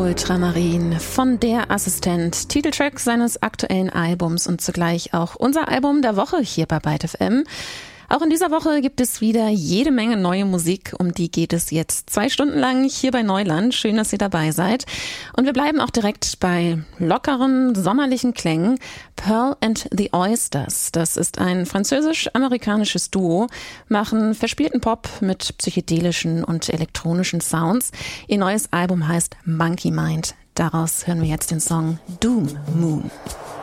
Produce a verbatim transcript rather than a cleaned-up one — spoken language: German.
Ultramarin von Der Assistent, Titeltrack seines aktuellen Albums und zugleich auch unser Album der Woche hier bei Byte F M. Auch in dieser Woche gibt es wieder jede Menge neue Musik, um die geht es jetzt zwei Stunden lang hier bei Neuland. Schön, dass ihr dabei seid. Und wir bleiben auch direkt bei lockeren, sommerlichen Klängen. Pearl and the Oysters, das ist ein französisch-amerikanisches Duo, machen verspielten Pop mit psychedelischen und elektronischen Sounds. Ihr neues Album heißt Monkey Mind. Daraus hören wir jetzt den Song Doom Moon.